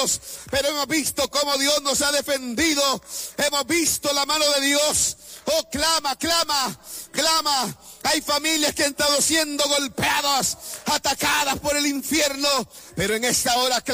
Dios, pero hemos visto cómo Dios nos ha defendido. Hemos visto la mano de Dios. Oh, clama, clama, clama. Hay familias que han estado siendo golpeadas, atacadas por el infierno, pero en esta hora